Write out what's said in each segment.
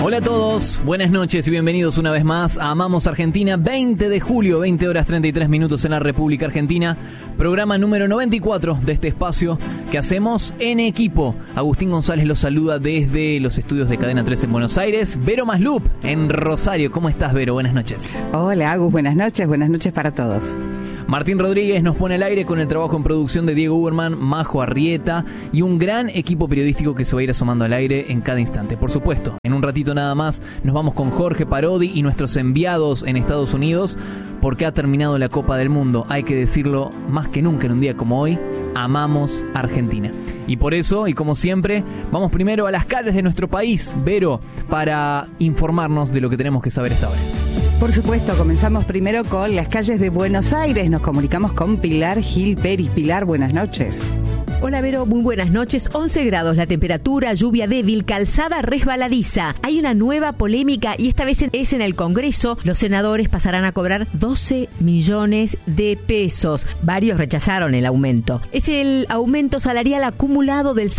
Hola a todos, buenas noches y bienvenidos una vez más a Amamos Argentina, 20 de julio, 20 horas 33 minutos en la República Argentina, programa número 94 de este espacio que hacemos en equipo. Agustín González los saluda desde los estudios de Cadena 3 en Buenos Aires, Vero Maslup en Rosario. ¿Cómo estás, Vero? Buenas noches. Hola, Agus, buenas noches para todos. Martín Rodríguez nos pone al aire con el trabajo en producción de Diego Uberman, Majo Arrieta y un gran equipo periodístico que se va a ir asomando al aire en cada instante. Por supuesto, en un ratito nada más nos vamos con Jorge Parodi y nuestros enviados en Estados Unidos porque ha terminado la Copa del Mundo. Hay que decirlo más que nunca en un día como hoy, amamos Argentina. Y por eso, y como siempre, vamos primero a las calles de nuestro país, Vero, para informarnos de lo que tenemos que saber esta hora. Por supuesto, comenzamos primero con las calles de Buenos Aires. Nos comunicamos con Pilar Gil Peris. Pilar, buenas noches. Hola, Vero, muy buenas noches. 11 grados la temperatura, lluvia débil, calzada resbaladiza. Hay una nueva polémica y esta vez es en el Congreso. Los senadores pasarán a cobrar 12 millones de pesos. Varios rechazaron el aumento. Es el aumento salarial acumulado del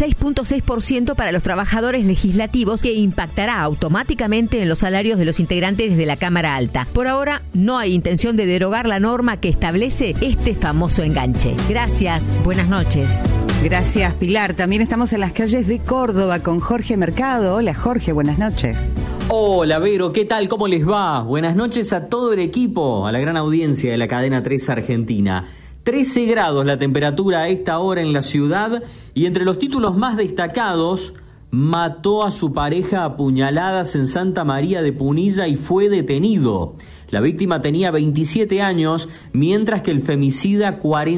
6.6% para los trabajadores legislativos que impactará automáticamente en los salarios de los integrantes de la Cámara Alta. Por ahora no hay intención de derogar la norma que establece este famoso enganche. Gracias, buenas noches. Gracias, Pilar. También estamos en las calles de Córdoba con Jorge Mercado. Hola, Jorge, buenas noches. Hola, Vero, ¿qué tal? ¿Cómo les va? Buenas noches a todo el equipo, a la gran audiencia de la Cadena 3 Argentina. 13 grados la temperatura a esta hora en la ciudad y entre los títulos más destacados, mató a su pareja a puñaladas en Santa María de Punilla y fue detenido. La víctima tenía 27 años, mientras que el femicida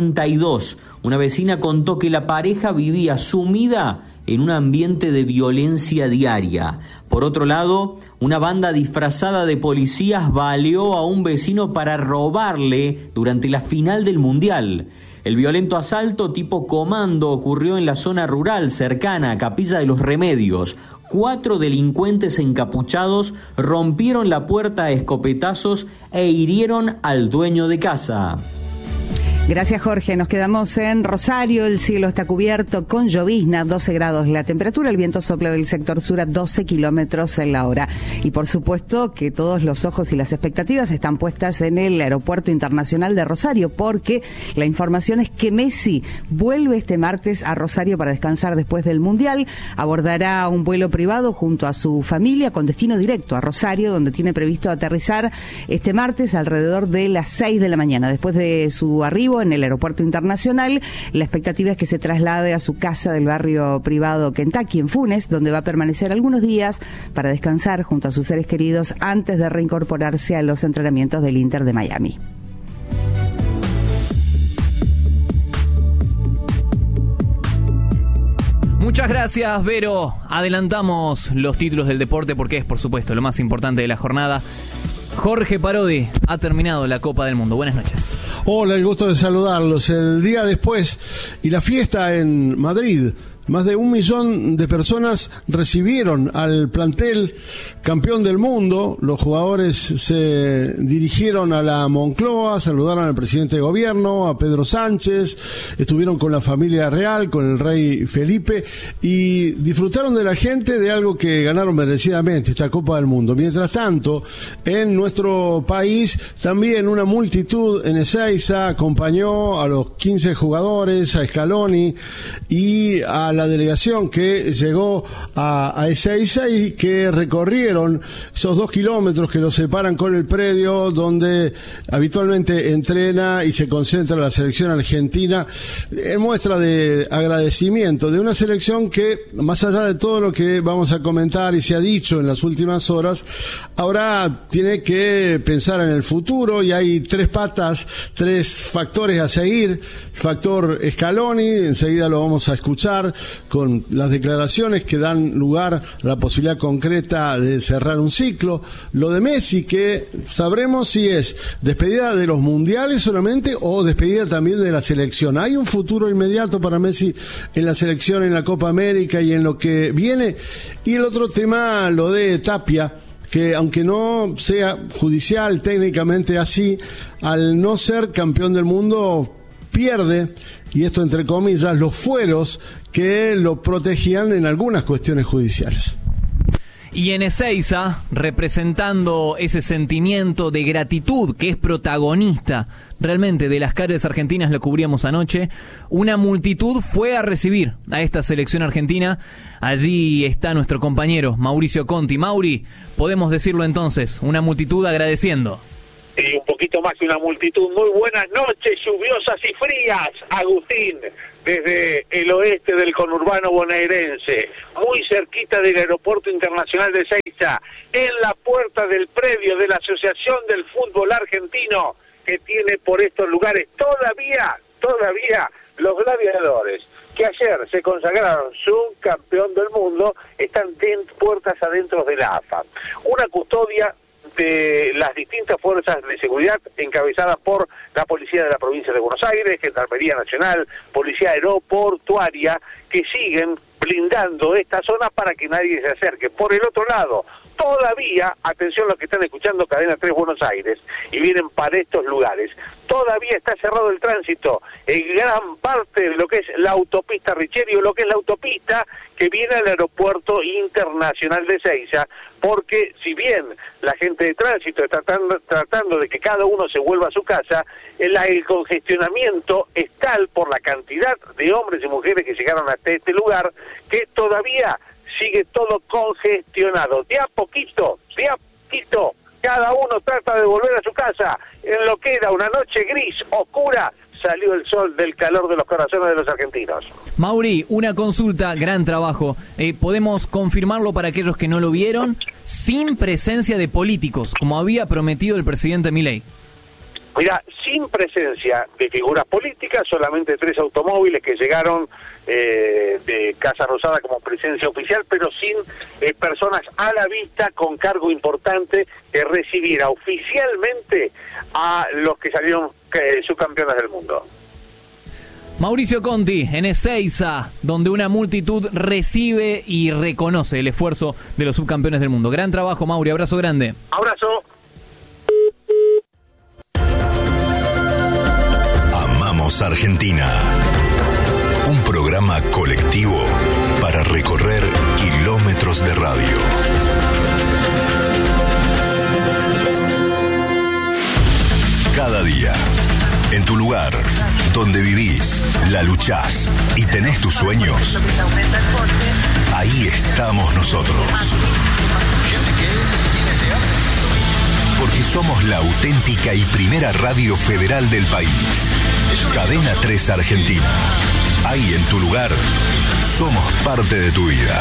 42. Una vecina contó que la pareja vivía sumida en un ambiente de violencia diaria. Por otro lado, una banda disfrazada de policías baleó a un vecino para robarle durante la final del Mundial. El violento asalto tipo comando ocurrió en la zona rural cercana a Capilla de los Remedios. 4 delincuentes encapuchados rompieron la puerta a escopetazos e hirieron al dueño de casa. Gracias, Jorge. Nos quedamos en Rosario. El cielo está cubierto con llovizna, 12 grados la temperatura. El viento sopla del sector sur a 12 kilómetros en la hora. Y por supuesto que todos los ojos y las expectativas están puestas en el Aeropuerto Internacional de Rosario, porque la información es que Messi vuelve este martes a Rosario para descansar después del Mundial. Abordará un vuelo privado junto a su familia con destino directo a Rosario, donde tiene previsto aterrizar este martes alrededor de las 6 de la mañana. Después de su arribo en el Aeropuerto Internacional, la expectativa es que se traslade a su casa del barrio privado Kentucky en Funes, donde va a permanecer algunos días para descansar junto a sus seres queridos antes de reincorporarse a los entrenamientos del Inter de Miami. Muchas gracias, Vero. Adelantamos los títulos del deporte porque es, por supuesto, lo más importante de la jornada. Jorge Parodi ha terminado la Copa del Mundo. Buenas noches. Hola, el gusto de saludarlos. El día después y la fiesta en Madrid. Más de 1 millón de personas recibieron al plantel campeón del mundo. Los jugadores se dirigieron a la Moncloa, saludaron al presidente de gobierno, a Pedro Sánchez, estuvieron con la familia real, con el rey Felipe y disfrutaron de la gente de algo que ganaron merecidamente, esta Copa del Mundo. Mientras tanto, en nuestro país también una multitud en Ezeiza acompañó a los 15 jugadores, a Scaloni y a la delegación que llegó a Ezeiza y que recorrieron esos 2 kilómetros que los separan con el predio donde habitualmente entrena y se concentra la selección argentina, en muestra de agradecimiento de una selección que, más allá de todo lo que vamos a comentar y se ha dicho en las últimas horas, ahora tiene que pensar en el futuro y hay 3 patas, 3 factores a seguir. Factor Scaloni, enseguida lo vamos a escuchar con las declaraciones que dan lugar a la posibilidad concreta de cerrar un ciclo. Lo de Messi, que sabremos si es despedida de los mundiales solamente o despedida también de la selección. Hay un futuro inmediato para Messi en la selección, en la Copa América y en lo que viene. Y el otro tema, lo de Tapia, que aunque no sea judicial técnicamente así, al no ser campeón del mundo pierde, y esto entre comillas, los fueros que lo protegían en algunas cuestiones judiciales. Y en Ezeiza, representando ese sentimiento de gratitud que es protagonista realmente de las calles argentinas, lo cubríamos anoche, una multitud fue a recibir a esta selección argentina. Allí está nuestro compañero Mauricio Conti. Mauri, podemos decirlo entonces, una multitud agradeciendo. Y un poquito más que una multitud. Muy buenas noches, lluviosas y frías, Agustín, desde el oeste del conurbano bonaerense, muy cerquita del Aeropuerto Internacional de Ezeiza, en la puerta del predio de la Asociación del Fútbol Argentino, que tiene por estos lugares todavía los gladiadores, que ayer se consagraron subcampeón del mundo, están puertas adentro de la AFA. Una custodia de las distintas fuerzas de seguridad encabezadas por la Policía de la Provincia de Buenos Aires, Gendarmería Nacional, Policía Aeroportuaria, que siguen blindando esta zona para que nadie se acerque. Por el otro lado, todavía, atención los que están escuchando Cadena 3 Buenos Aires y vienen para estos lugares, todavía está cerrado el tránsito en gran parte de lo que es la autopista Richerio, lo que es la autopista que viene al Aeropuerto Internacional de Ezeiza, porque si bien la gente de tránsito está tratando de que cada uno se vuelva a su casa, el congestionamiento es tal por la cantidad de hombres y mujeres que llegaron hasta este lugar, que todavía sigue todo congestionado. De a poquito, cada uno trata de volver a su casa. En lo que era una noche gris, oscura, salió el sol del calor de los corazones de los argentinos. Mauri, una consulta, gran trabajo. ¿Podemos confirmarlo para aquellos que no lo vieron? Sin presencia de políticos, como había prometido el presidente Milei. Mira, sin presencia de figuras políticas, solamente 3 automóviles que llegaron de Casa Rosada como presencia oficial, pero sin personas a la vista con cargo importante que recibiera oficialmente a los que salieron subcampeones del mundo. Mauricio Conti, en Ezeiza, donde una multitud recibe y reconoce el esfuerzo de los subcampeones del mundo. Gran trabajo, Mauri, abrazo grande. Abrazo. Amamos Argentina. Un programa colectivo para recorrer kilómetros de radio. Cada día, en tu lugar, donde vivís, la luchás y tenés tus sueños, ahí estamos nosotros. Porque somos la auténtica y primera radio federal del país. Cadena 3 Argentina. Ahí en tu lugar, somos parte de tu vida.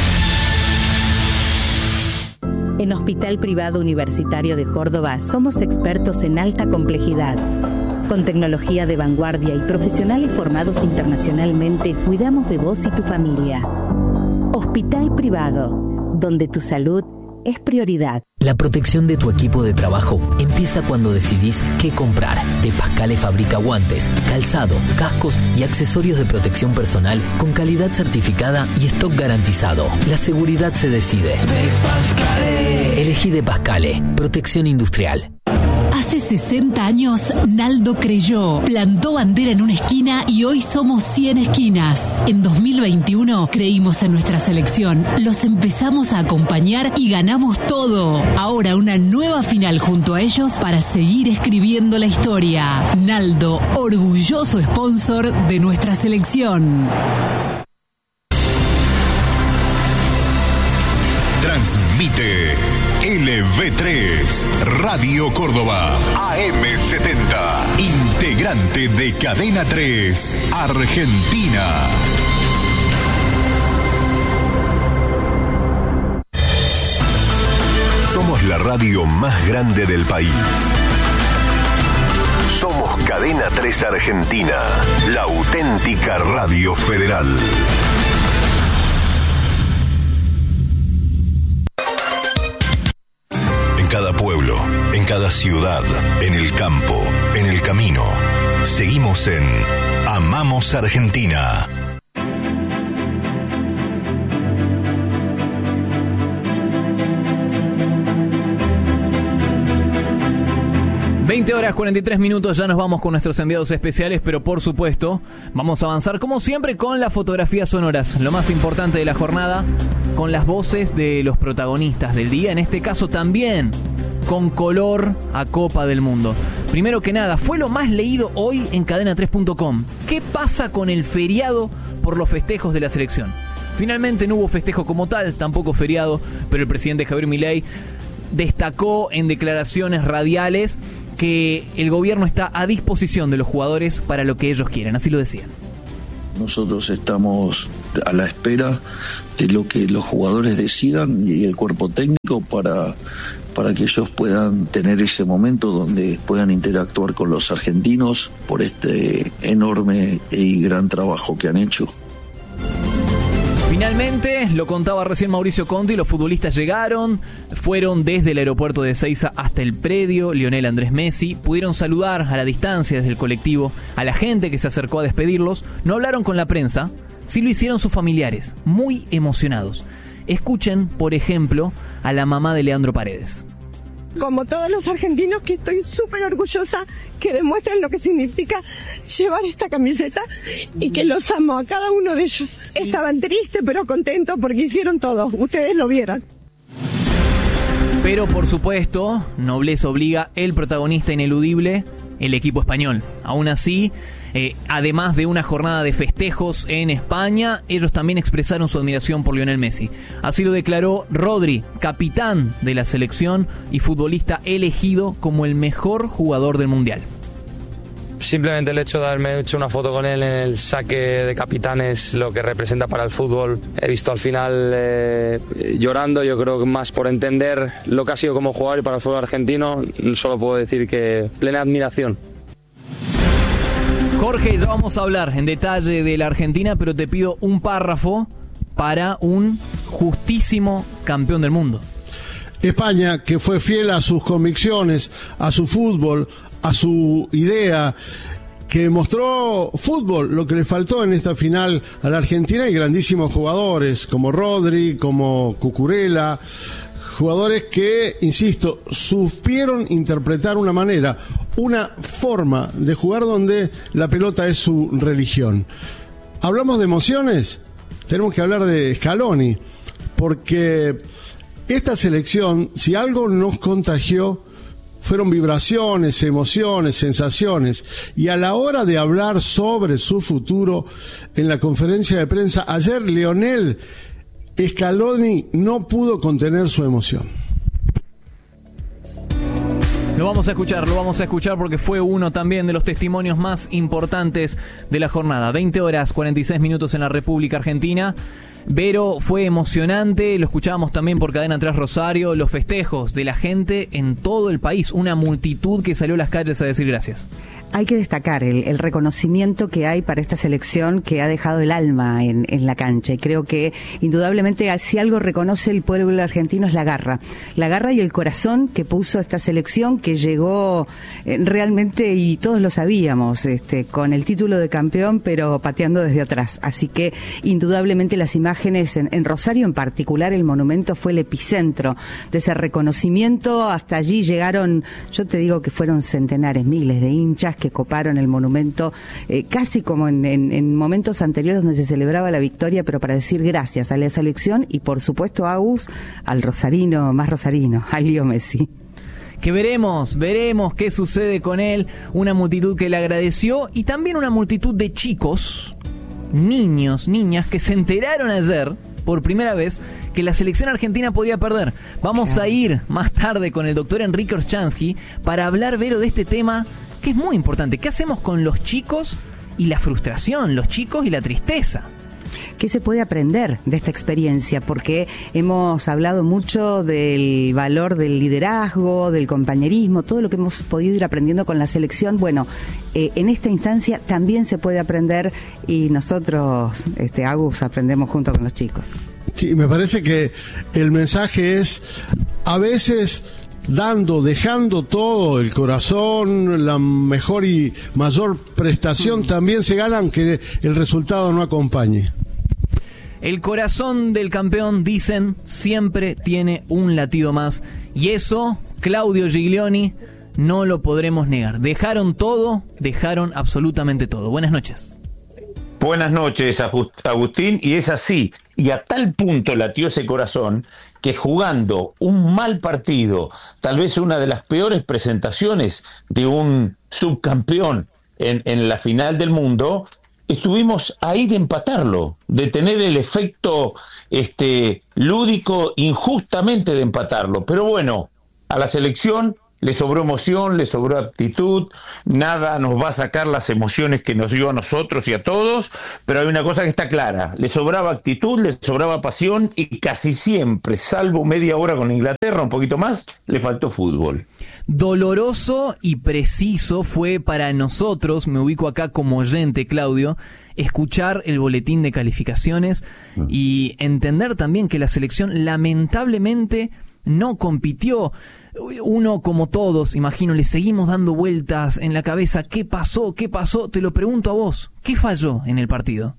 En Hospital Privado Universitario de Córdoba somos expertos en alta complejidad. Con tecnología de vanguardia y profesionales formados internacionalmente, cuidamos de vos y tu familia. Hospital Privado, donde tu salud es prioridad. La protección de tu equipo de trabajo empieza cuando decidís qué comprar. De Pascale fabrica guantes, calzado, cascos y accesorios de protección personal con calidad certificada y stock garantizado. La seguridad se decide. De Pascale. Elegí De Pascale. Protección industrial. Hace 60 años, Naldo creyó, plantó bandera en una esquina y hoy somos 100 esquinas. En 2021 creímos en nuestra selección, los empezamos a acompañar y ganamos todo. Ahora una nueva final junto a ellos para seguir escribiendo la historia. Naldo, orgulloso sponsor de nuestra selección. Transmite LV3 Radio Córdoba AM70, integrante de Cadena 3 Argentina. Somos la radio más grande del país. Somos Cadena 3 Argentina, la auténtica radio federal. Cada pueblo, en cada ciudad, en el campo, en el camino. Seguimos en Amamos Argentina. 20 horas 43 minutos, ya nos vamos con nuestros enviados especiales, pero por supuesto vamos a avanzar como siempre con las fotografías sonoras, lo más importante de la jornada, con las voces de los protagonistas del día, en este caso también con color a Copa del Mundo. Primero que nada, fue lo más leído hoy en cadena3.com. ¿Qué pasa con el feriado por los festejos de la selección? Finalmente no hubo festejo como tal, tampoco feriado, pero el presidente Javier Milei destacó en declaraciones radiales que el gobierno está a disposición de los jugadores para lo que ellos quieren, así lo decían. Nosotros estamos a la espera de lo que los jugadores decidan y el cuerpo técnico para que ellos puedan tener ese momento donde puedan interactuar con los argentinos por este enorme y gran trabajo que han hecho. Finalmente, lo contaba recién Mauricio Conti, los futbolistas llegaron, fueron desde el aeropuerto de Ezeiza hasta el predio Lionel Andrés Messi, pudieron saludar a la distancia desde el colectivo a la gente que se acercó a despedirlos, no hablaron con la prensa, sí lo hicieron sus familiares, muy emocionados. Escuchen, por ejemplo, a la mamá de Leandro Paredes. Como todos los argentinos, que estoy súper orgullosa que demuestren lo que significa llevar esta camiseta y que los amo a cada uno de ellos. Estaban tristes pero contentos porque hicieron todo, ustedes lo vieron. Pero por supuesto, nobleza obliga, el protagonista ineludible, el equipo español. Aún así, además de una jornada de festejos en España, ellos también expresaron su admiración por Lionel Messi. Así lo declaró Rodri, capitán de la selección y futbolista elegido como el mejor jugador del Mundial. Simplemente el hecho de haberme hecho una foto con él en el saque de capitanes, lo que representa para el fútbol. He visto al final llorando, yo creo que más por entender lo que ha sido como jugador y para el fútbol argentino, solo puedo decir que plena admiración. Jorge, ya vamos a hablar en detalle de la Argentina, pero te pido un párrafo para un justísimo campeón del mundo. España, que fue fiel a sus convicciones, a su fútbol, a su idea, que mostró fútbol, lo que le faltó en esta final a la Argentina, y grandísimos jugadores como Rodri, como Cucurella, jugadores que, insisto, supieron interpretar una manera, una forma de jugar donde la pelota es su religión. Hablamos de emociones, tenemos que hablar de Scaloni, porque esta selección, si algo nos contagió, fueron vibraciones, emociones, sensaciones, y a la hora de hablar sobre su futuro en la conferencia de prensa ayer, Lionel Scaloni no pudo contener su emoción. Lo vamos a escuchar porque fue uno también de los testimonios más importantes de la jornada. 20 horas 46 minutos en la República Argentina. Vero, fue emocionante, lo escuchábamos también por Cadena 3 Rosario, los festejos de la gente en todo el país, una multitud que salió a las calles a decir gracias. Hay que destacar el reconocimiento que hay para esta selección que ha dejado el alma en la cancha, y creo que indudablemente si algo reconoce el pueblo argentino es la garra y el corazón que puso esta selección, que llegó realmente, y todos lo sabíamos, con el título de campeón pero pateando desde atrás, así que indudablemente las imágenes en Rosario en particular, el monumento fue el epicentro de ese reconocimiento. Hasta allí llegaron, yo te digo que fueron centenares, miles de hinchas que coparon el monumento, casi como en momentos anteriores donde se celebraba la victoria, pero para decir gracias a la selección y por supuesto al rosarino, más rosarino, a Leo Messi. Que veremos qué sucede con él, una multitud que le agradeció y también una multitud de chicos, niños, niñas que se enteraron ayer por primera vez que la selección argentina podía perder. Vamos a ir más tarde con el doctor Enrique Orchansky para hablar, Vero, de este tema que es muy importante. ¿Qué hacemos con los chicos y la frustración, los chicos y la tristeza? ¿Qué se puede aprender de esta experiencia? Porque hemos hablado mucho del valor del liderazgo, del compañerismo, todo lo que hemos podido ir aprendiendo con la selección. Bueno, en esta instancia también se puede aprender, y nosotros, Agus, aprendemos junto con los chicos. Sí, me parece que el mensaje es, a veces dejando todo, el corazón, la mejor y mayor prestación también se gana, aunque el resultado no acompañe. El corazón del campeón, dicen, siempre tiene un latido más. Y eso, Claudio Giglioni no lo podremos negar. Dejaron todo, dejaron absolutamente todo. Buenas noches. Buenas noches, Agustín, y es así, y a tal punto latió ese corazón que jugando un mal partido, tal vez una de las peores presentaciones de un subcampeón en la final del mundo, estuvimos ahí de empatarlo, de tener el efecto lúdico injustamente de empatarlo, pero bueno, a la selección le sobró emoción, le sobró actitud, nada nos va a sacar las emociones que nos dio a nosotros y a todos, pero hay una cosa que está clara, le sobraba actitud, le sobraba pasión y casi siempre, salvo media hora con Inglaterra, un poquito más, le faltó fútbol. Doloroso y preciso fue para nosotros, me ubico acá como oyente, Claudio, escuchar el boletín de calificaciones y entender también que la selección lamentablemente no compitió. Uno, como todos, imagino, le seguimos dando vueltas en la cabeza. ¿Qué pasó? ¿Qué pasó? Te lo pregunto a vos. ¿Qué falló en el partido?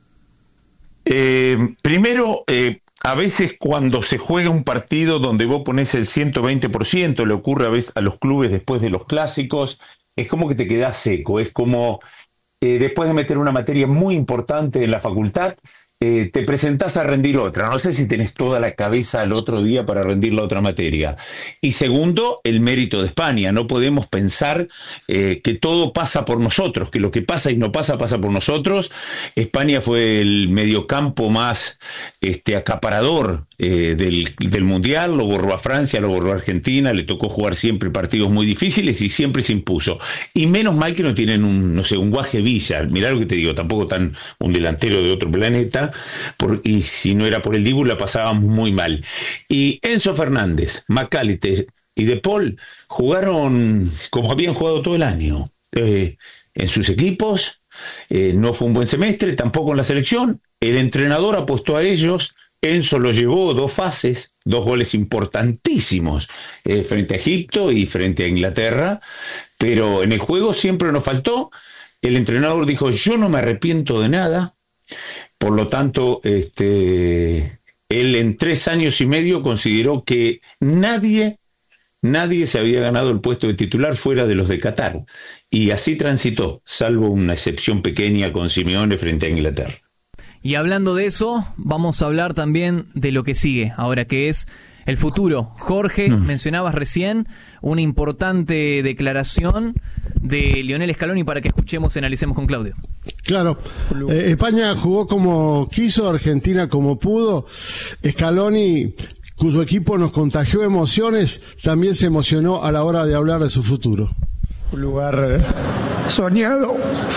Primero, a veces cuando se juega un partido donde vos ponés el 120%, le ocurre a veces a los clubes después de los clásicos, es como que te quedás seco. Es como después de meter una materia muy importante en la facultad, te presentás a rendir otra. No sé si tenés toda la cabeza al otro día para rendir la otra materia. Y segundo, el mérito de España. No podemos pensar que todo pasa por nosotros, que lo que pasa y no pasa, pasa por nosotros. España fue el mediocampo más acaparador del Mundial, lo borró a Francia, lo borró a Argentina, le tocó jugar siempre partidos muy difíciles y siempre se impuso. Y menos mal que no tienen un Guaje Villa, mirá lo que te digo, tampoco tan un delantero de otro planeta, y si no era por el Dibu la pasábamos muy mal. Y Enzo Fernández, McAllister y De Paul jugaron como habían jugado todo el año, en sus equipos. No fue un buen semestre, tampoco en la selección. El entrenador apostó a ellos. Enzo lo llevó 2 fases, 2 goles importantísimos frente a Egipto y frente a Inglaterra, pero en el juego siempre nos faltó. El entrenador dijo: yo no me arrepiento de nada. Por lo tanto, él en 3 años y medio consideró que nadie se había ganado el puesto de titular fuera de los de Qatar, y así transitó, salvo una excepción pequeña con Simeone frente a Inglaterra. Y hablando de eso, vamos a hablar también de lo que sigue, ahora que es el futuro. Jorge, mencionabas recién una importante declaración de Lionel Scaloni para que escuchemos y analicemos con Claudio. Claro, España jugó como quiso, Argentina como pudo. Scaloni, cuyo equipo nos contagió emociones, también se emocionó a la hora de hablar de su futuro. Un lugar soñado,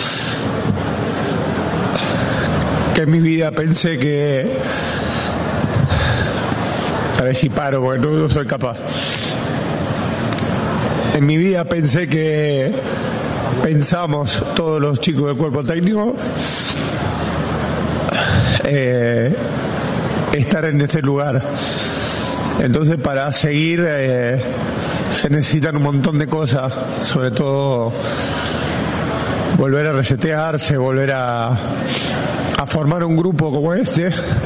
que en mi vida pensé que... A ver si paro, porque no soy capaz. En mi vida pensamos todos los chicos del cuerpo técnico estar en ese lugar. Entonces, para seguir se necesitan un montón de cosas, sobre todo volver a resetearse, volver a formar un grupo como este,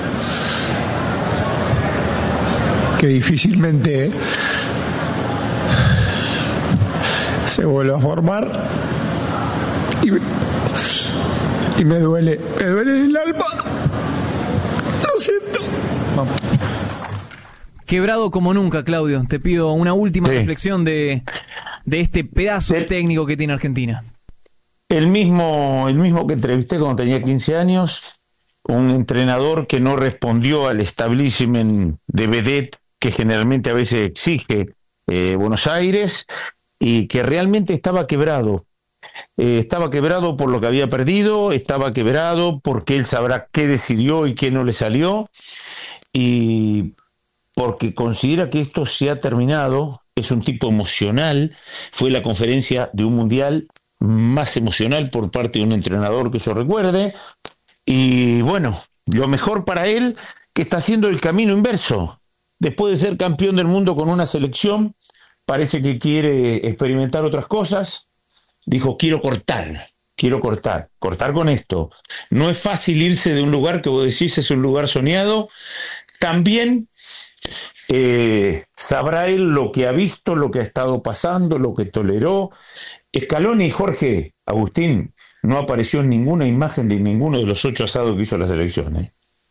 que difícilmente se vuelve a formar, y me duele en el alma. Lo siento. Quebrado como nunca, Claudio. Te pido una última reflexión de este pedazo de técnico que tiene Argentina. El mismo que entrevisté cuando tenía 15 años, un entrenador que no respondió al establishment de vedette que generalmente a veces exige Buenos Aires, y que realmente estaba quebrado. Estaba quebrado por lo que había perdido, estaba quebrado porque él sabrá qué decidió y qué no le salió, y porque considera que esto se ha terminado. Es un tipo emocional, fue la conferencia de un mundial más emocional por parte de un entrenador que yo recuerde, y bueno, lo mejor para él, que está haciendo el camino inverso. Después de ser campeón del mundo con una selección, parece que quiere experimentar otras cosas. Dijo: quiero cortar con esto. No es fácil irse de un lugar que vos decís es un lugar soñado. También sabrá él lo que ha visto, lo que ha estado pasando, lo que toleró. Scaloni, Jorge, Agustín, no apareció en ninguna imagen de ninguno de los 8 asados que hizo la selección.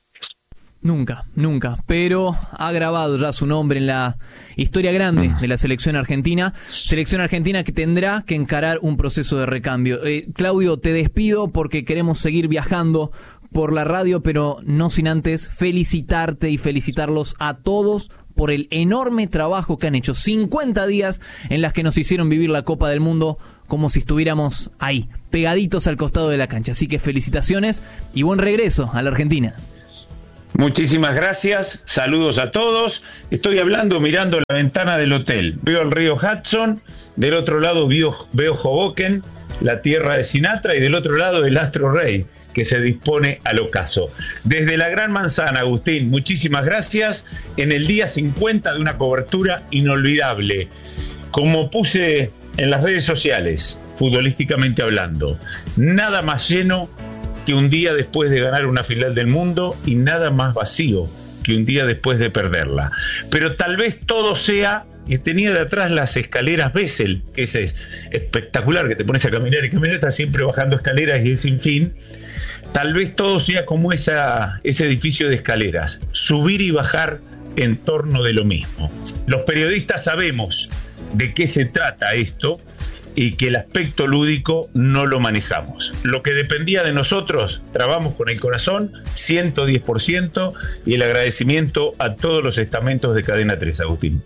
Nunca, pero ha grabado ya su nombre en la historia grande de la selección argentina que tendrá que encarar un proceso de recambio. Claudio, te despido porque queremos seguir viajando por la radio, pero no sin antes felicitarte y felicitarlos a todos por el enorme trabajo que han hecho. 50 días en las que nos hicieron vivir la Copa del Mundo como si estuviéramos ahí, pegaditos al costado de la cancha. Así que felicitaciones y buen regreso a la Argentina. Muchísimas gracias, saludos a todos. Estoy hablando mirando la ventana del hotel. Veo el río Hudson, del otro lado veo Hoboken, la tierra de Sinatra, y del otro lado el Astro Rey, que se dispone al ocaso. Desde la Gran Manzana, Agustín, muchísimas gracias. En el día 50 de una cobertura inolvidable. Como puse en las redes sociales, futbolísticamente hablando, nada más lleno que un día después de ganar una final del mundo y nada más vacío que un día después de perderla. Pero tal vez todo sea, y tenía de atrás las escaleras Bessel, que es espectacular, que te pones a caminar y caminar, estás siempre bajando escaleras y es sin fin. Tal vez todo sea como ese edificio de escaleras, subir y bajar en torno de lo mismo. Los periodistas sabemos de qué se trata esto, y que el aspecto lúdico no lo manejamos. Lo que dependía de nosotros, trabajamos con el corazón, 110%, y el agradecimiento a todos los estamentos de Cadena 3, Agustín.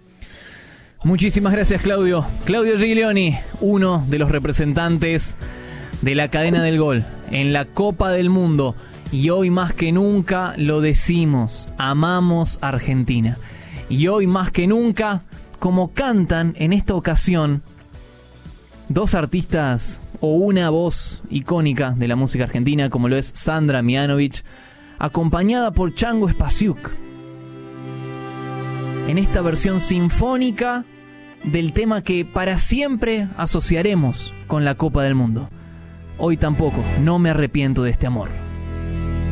Muchísimas gracias, Claudio. Claudio Giglioni, uno de los representantes de la cadena del gol en la Copa del Mundo. Y hoy más que nunca lo decimos, amamos Argentina. Y hoy más que nunca, como cantan en esta ocasión dos artistas o una voz icónica de la música argentina, como lo es Sandra Mianovich, acompañada por Chango Spasiuk, en esta versión sinfónica del tema que para siempre asociaremos con la Copa del Mundo. Hoy tampoco, no me arrepiento de este amor.